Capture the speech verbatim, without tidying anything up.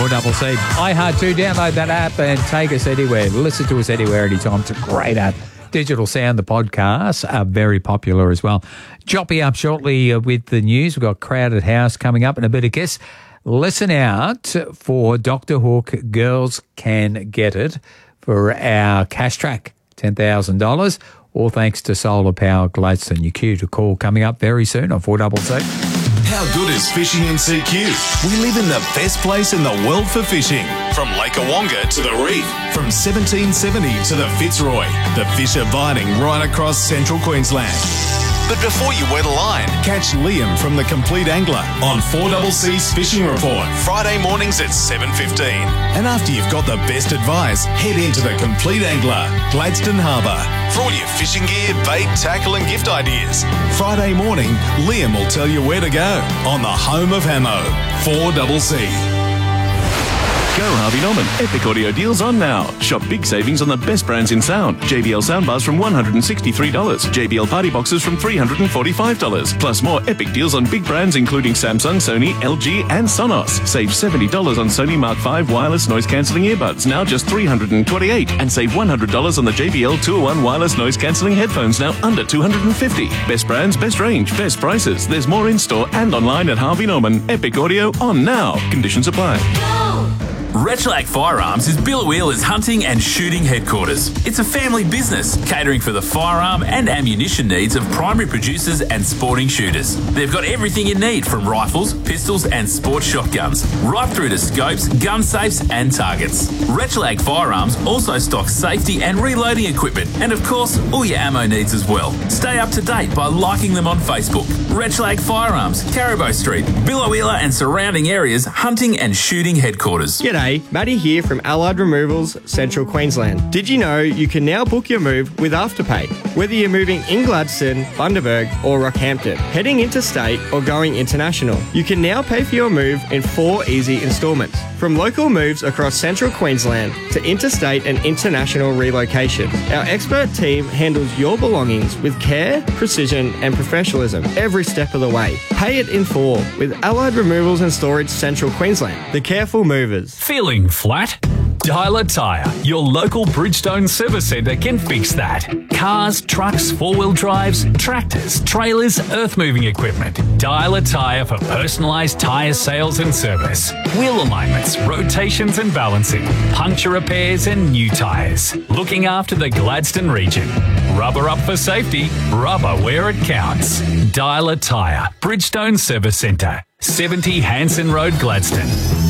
four C C. iHeart two, download that app and take us anywhere. Listen to us anywhere, anytime. It's a great app. Digital Sound, the podcasts are very popular as well. Joppy up shortly uh, with the news. We've got Crowded House coming up and a bit of guess. Listen out for Doctor Hook, Girls Can Get It, for our cash track, ten thousand dollars, all thanks to Solar Power Gladstone. Your cue to call coming up very soon on four C C. How good is fishing in C Q? We live in the best place in the world for fishing. From Lake Awonga to the reef, from seventeen seventy to the Fitzroy, the fish are biting right across central Queensland. But before you wet a line, catch Liam from The Complete Angler on four C C's Fishing Report, Friday mornings at seven fifteen. And after you've got the best advice, head into The Complete Angler, Gladstone Harbour, for all your fishing gear, bait, tackle and gift ideas. Friday morning, Liam will tell you where to go on the home of Hamo, four C C. Go Harvey Norman. Epic audio deals on now. Shop big savings on the best brands in sound. J B L soundbars from one hundred sixty-three dollars. J B L party boxes from three hundred forty-five dollars. Plus more epic deals on big brands including Samsung, Sony, L G and Sonos. Save seventy dollars on Sony Mark five wireless noise cancelling earbuds, now just three hundred twenty-eight dollars. And save one hundred dollars on the J B L two oh one wireless noise cancelling headphones, now under two hundred fifty dollars. Best brands, best range, best prices. There's more in store and online at Harvey Norman. Epic audio on now. Conditions apply. Retroac Firearms is Bill Wheeler's hunting and shooting headquarters. It's a family business catering for the firearm and ammunition needs of primary producers and sporting shooters. They've got everything you need from rifles, pistols and sports shotguns, right through to scopes, gun safes and targets. Retroac Firearms also stocks safety and reloading equipment and of course all your ammo needs as well. Stay up to date by liking them on Facebook. Retroac Firearms, Caribou Street, Bill Wheeler and surrounding areas hunting and shooting headquarters. G'day, Matty here from Allied Removals, Central Queensland. Did you know you can now book your move with Afterpay? Whether you're moving in Gladstone, Bundaberg or Rockhampton, heading interstate or going international, you can now pay for your move in four easy instalments. From local moves across Central Queensland to interstate and international relocation, our expert team handles your belongings with care, precision and professionalism every step of the way. Pay it in full with Allied Removals and Storage Central Queensland, the careful movers. Feeling flat? Dialer Tyre, your local Bridgestone service centre can fix that. Cars, trucks, four-wheel drives, tractors, trailers, earth-moving equipment. Dialer Tyre for personalised tyre sales and service. Wheel alignments, rotations and balancing, puncture repairs and new tyres. Looking after the Gladstone region. Rubber up for safety, rubber where it counts. Dialer Tyre, Bridgestone Service Centre, seventy Hanson Road, Gladstone.